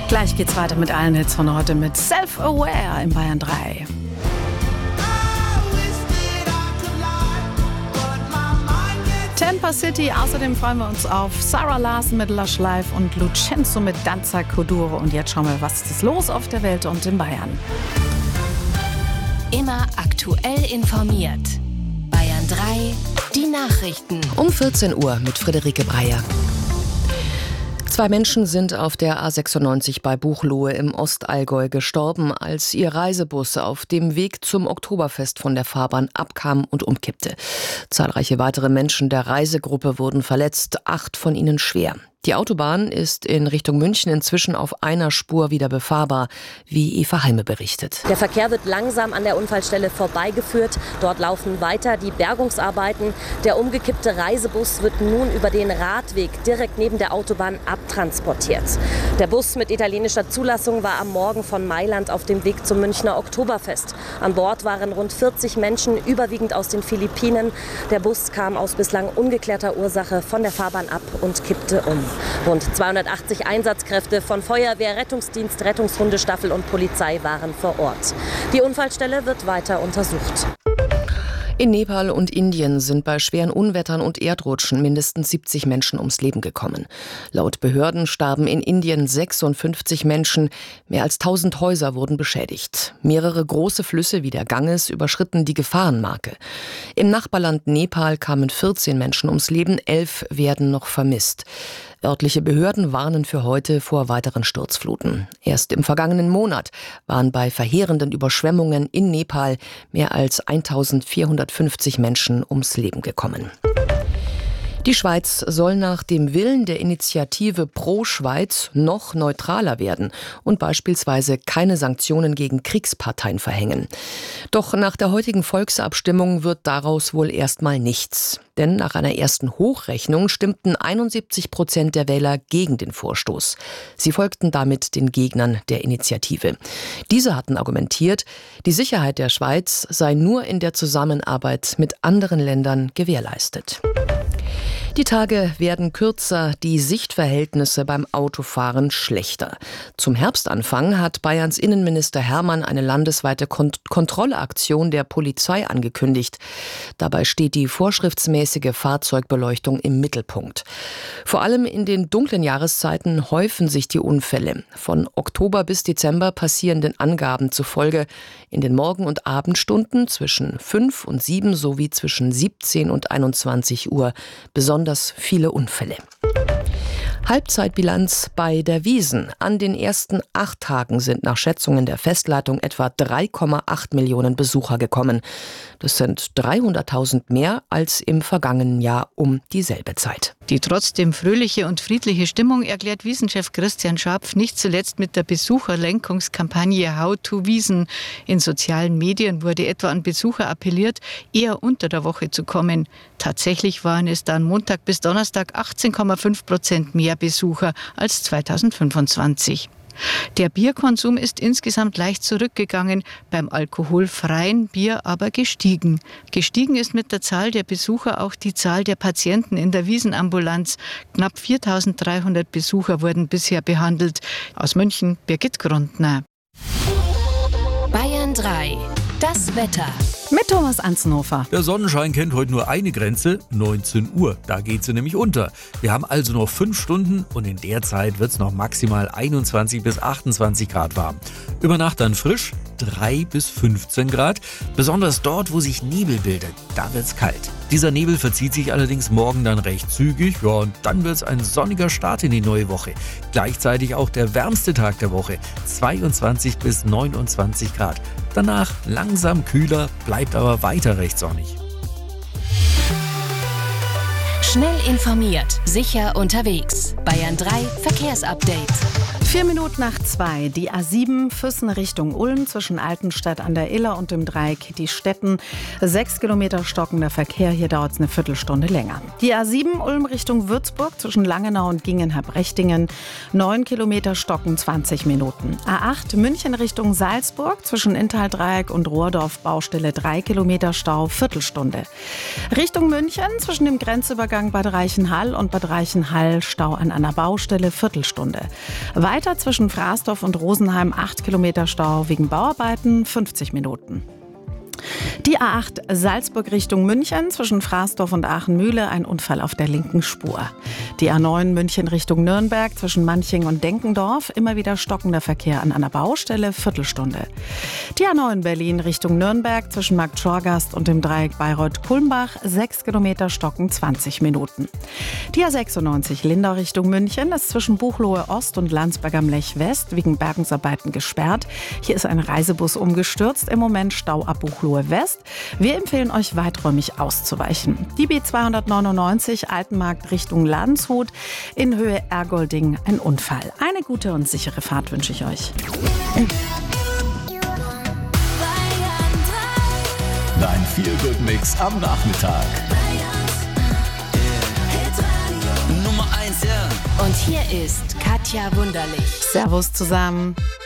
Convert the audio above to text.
Gleich geht's weiter mit allen Hits von heute mit Self-Aware in Bayern 3. Tampa City, außerdem freuen wir uns auf Sarah Larson mit Lush Life und Lucenzo mit Danza Kuduro. Und jetzt schauen wir, was ist los auf der Welt und in Bayern. Immer aktuell informiert. Bayern 3, die Nachrichten. Um 14 Uhr mit Friederike Breyer. 2 Menschen sind auf der A96 bei Buchloe im Ostallgäu gestorben, als ihr Reisebus auf dem Weg zum Oktoberfest von der Fahrbahn abkam und umkippte. Zahlreiche weitere Menschen der Reisegruppe wurden verletzt, 8 von ihnen schwer. Die Autobahn ist in Richtung München inzwischen auf einer Spur wieder befahrbar, wie Eva Heime berichtet. Der Verkehr wird langsam an der Unfallstelle vorbeigeführt. Dort laufen weiter die Bergungsarbeiten. Der umgekippte Reisebus wird nun über den Radweg direkt neben der Autobahn abtransportiert. Der Bus mit italienischer Zulassung war am Morgen von Mailand auf dem Weg zum Münchner Oktoberfest. An Bord waren rund 40 Menschen, überwiegend aus den Philippinen. Der Bus kam aus bislang ungeklärter Ursache von der Fahrbahn ab und kippte um. Rund 280 Einsatzkräfte von Feuerwehr, Rettungsdienst, Rettungshundestaffel und Polizei waren vor Ort. Die Unfallstelle wird weiter untersucht. In Nepal und Indien sind bei schweren Unwettern und Erdrutschen mindestens 70 Menschen ums Leben gekommen. Laut Behörden starben in Indien 56 Menschen, mehr als 1000 Häuser wurden beschädigt. Mehrere große Flüsse wie der Ganges überschritten die Gefahrenmarke. Im Nachbarland Nepal kamen 14 Menschen ums Leben, 11 werden noch vermisst. Örtliche Behörden warnen für heute vor weiteren Sturzfluten. Erst im vergangenen Monat waren bei verheerenden Überschwemmungen in Nepal mehr als 1450 Menschen ums Leben gekommen. Die Schweiz soll nach dem Willen der Initiative Pro Schweiz noch neutraler werden und beispielsweise keine Sanktionen gegen Kriegsparteien verhängen. Doch nach der heutigen Volksabstimmung wird daraus wohl erstmal nichts. Denn nach einer ersten Hochrechnung stimmten 71% der Wähler gegen den Vorstoß. Sie folgten damit den Gegnern der Initiative. Diese hatten argumentiert, die Sicherheit der Schweiz sei nur in der Zusammenarbeit mit anderen Ländern gewährleistet. Die Tage werden kürzer, die Sichtverhältnisse beim Autofahren schlechter. Zum Herbstanfang hat Bayerns Innenminister Hermann eine landesweite Kontrollaktion der Polizei angekündigt. Dabei steht die vorschriftsmäßige Fahrzeugbeleuchtung im Mittelpunkt. Vor allem in den dunklen Jahreszeiten häufen sich die Unfälle. Von Oktober bis Dezember passieren den Angaben zufolge in den Morgen- und Abendstunden zwischen 5 und 7 sowie zwischen 17 und 21 Uhr besonders viele Unfälle. Halbzeitbilanz bei der Wiesn. An den ersten 8 Tagen sind nach Schätzungen der Festleitung etwa 3,8 Millionen Besucher gekommen. Das sind 300.000 mehr als im vergangenen Jahr um dieselbe Zeit. Die trotzdem fröhliche und friedliche Stimmung erklärt Wiesnchef Christian Scharpf nicht zuletzt mit der Besucherlenkungskampagne How to Wiesn. In sozialen Medien wurde etwa an Besucher appelliert, eher unter der Woche zu kommen. Tatsächlich waren es dann Montag bis Donnerstag 18,5% mehr Besucher als 2025. Der Bierkonsum ist insgesamt leicht zurückgegangen, beim alkoholfreien Bier aber gestiegen. Gestiegen ist mit der Zahl der Besucher auch die Zahl der Patienten in der Wiesenambulanz. Knapp 4.300 Besucher wurden bisher behandelt. Aus München Birgit Grundner. Bayern 3, das Wetter. Mit Thomas Anzenhofer. Der Sonnenschein kennt heute nur eine Grenze, 19 Uhr. Da geht sie nämlich unter. Wir haben also noch 5 Stunden und in der Zeit wird es noch maximal 21 bis 28 Grad warm. Über Nacht dann frisch, 3 bis 15 Grad. Besonders dort, wo sich Nebel bildet, da wird es kalt. Dieser Nebel verzieht sich allerdings morgen dann recht zügig. Ja, und dann wird es ein sonniger Start in die neue Woche. Gleichzeitig auch der wärmste Tag der Woche, 22 bis 29 Grad. Danach langsam kühler, bleibt aber weiter recht sonnig. Schnell informiert, sicher unterwegs. Bayern 3 Verkehrsupdate. 4 Minuten nach 2. Die A7 Füssen Richtung Ulm zwischen Altenstadt an der Iller und dem Dreieck die Städten. 6 Kilometer stockender Verkehr. Hier dauert es eine Viertelstunde länger. Die A7 Ulm Richtung Würzburg zwischen Langenau und Gingenheim-Rechtingen. 9 Kilometer stocken 20 Minuten. A8 München Richtung Salzburg zwischen Inntal-Dreieck und Rohrdorf Baustelle 3 Kilometer Stau. Viertelstunde. Richtung München zwischen dem Grenzübergang Staugang Bad Reichenhall und Bad Reichenhall Stau an einer Baustelle, Viertelstunde. Weiter zwischen Frasdorf und Rosenheim 8 Kilometer Stau wegen Bauarbeiten, 50 Minuten. Die A8 Salzburg Richtung München zwischen Frasdorf und Aachen-Mühle, ein Unfall auf der linken Spur. Die A9 München Richtung Nürnberg zwischen Manching und Denkendorf, immer wieder stockender Verkehr an einer Baustelle, Viertelstunde. Die A9 Berlin Richtung Nürnberg zwischen Markt Schorgast und dem Dreieck Bayreuth-Kulmbach, 6 Kilometer stocken, 20 Minuten. Die A96 Lindau Richtung München ist zwischen Buchloe Ost und Landsberg am Lech West wegen Bergungsarbeiten gesperrt. Hier ist ein Reisebus umgestürzt, im Moment Stau ab Buchloe West. Wir empfehlen euch, weiträumig auszuweichen. Die B299 Altenmarkt Richtung Landshut, in Höhe Ergolding ein Unfall. Eine gute und sichere Fahrt wünsche ich euch. Dein Feel-Good-Mix am Nachmittag. Nummer 1, ja. Und hier ist Katja Wunderlich. Servus zusammen.